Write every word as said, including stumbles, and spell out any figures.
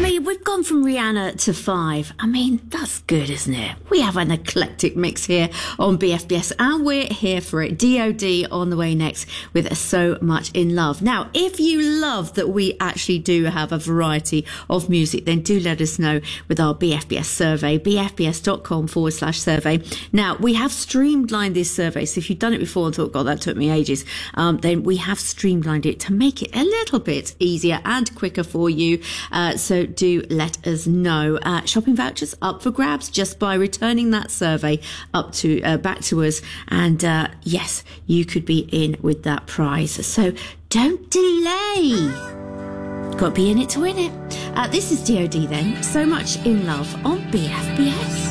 mean, we've gone from Rihanna to Five. I mean, that's good, isn't it? We have an eclectic mix here on B F B S, and we're here for it. D O D on the way next with So Much in Love. Now, if you love that we actually do have a variety of music, then do let us know with our B F B S survey, bfbs.com forward slash survey. Now, we have streamlined this survey, so if you've done it before and thought, God, that took me ages, um, then we have streamlined it to make it a little bit easier and quicker for you. Uh, so do let us know. Uh, shopping vouchers up for grabs just by returning that survey up to uh, back to us, and uh, yes, you could be in with that prize. So don't delay. Got to be in it to win it. Uh, this is D O D then. So Much in Love on B F B S.